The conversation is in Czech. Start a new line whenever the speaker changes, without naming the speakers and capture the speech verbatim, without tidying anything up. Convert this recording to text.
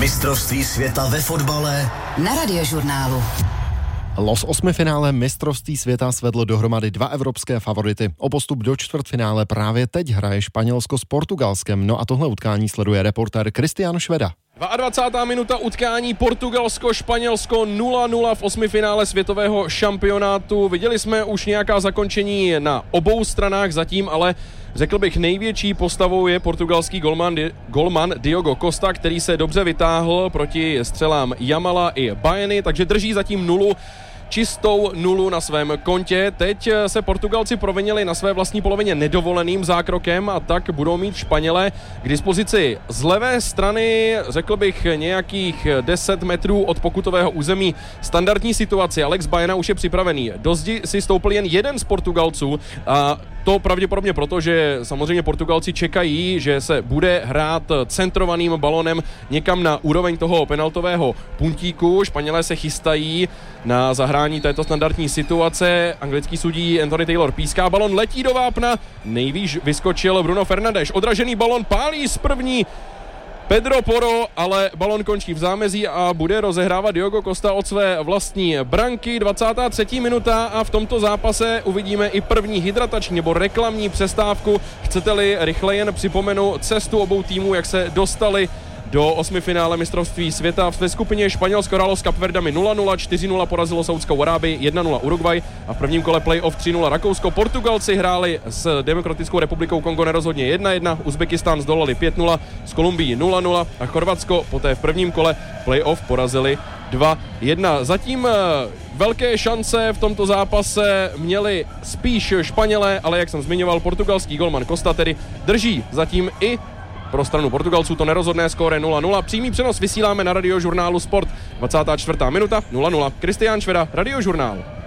Mistrovství světa ve fotbale
na Radiožurnálu.
Los osmifinále mistrovství světa svedl dohromady dva evropské favority. O postup do čtvrtfinále právě teď hraje Španělsko s Portugalskem. No a tohle utkání sleduje reportér Kristián Šveda.
dvacátá druhá minuta utkání Portugalsko-Španělsko nula nula v osmifinále světového šampionátu. Viděli jsme už nějaká zakončení na obou stranách zatím, ale řekl bych největší postavou je portugalský golman, golman Diogo Costa, který se dobře vytáhl proti střelám Jamala i Baeny, takže drží zatím nulu. Čistou nulu na svém kontě. Teď se Portugalci provinili na své vlastní polovině nedovoleným zákrokem a tak budou mít Španělé k dispozici z levé strany, řekl bych nějakých deset metrů od pokutového území, standardní situaci. Alex Baena už je připravený. Do zdi si stoupil jen jeden z Portugalců a to pravděpodobně proto, že samozřejmě Portugalci čekají, že se bude hrát centrovaným balonem někam na úroveň toho penaltového puntíku. Španělé se chystají na zahrání této standardní situace. Anglický sudí Anthony Taylor píská, balon letí do vápna, nejvýš vyskočil Bruno Fernandes. Odražený balon pálí z první Pedro Porro, ale balon končí v zámezí a bude rozehrávat Diogo Costa od své vlastní branky. dvacátá třetí minuta a v tomto zápase uvidíme i první hydratační nebo reklamní přestávku. Chcete-li rychle jen připomenu cestu obou týmů, jak se dostali do osmifinále mistrovství světa. V té skupině Španělsko hrálo s Kapverdami nula nula, čtyři nula porazilo Saudskou Arábii, jedna nula Uruguay a v prvním kole playoff tři nula Rakousko. Portugalci hráli s Demokratickou republikou Kongo nerozhodně jedna jedna, Uzbekistán zdolali pět nula, s Kolumbií nula nula a Chorvatsko poté v prvním kole playoff porazili dva jedna. Zatím velké šance v tomto zápase měli spíš Španělé, ale jak jsem zmiňoval, portugalský golman Costa tedy drží zatím i pro stranu Portugalců to nerozhodné skóre nula nula. Přímý přenos vysíláme na Radiožurnálu Sport. dvacátá čtvrtá minuta nula nula. Kristián Šveda, Radiožurnál.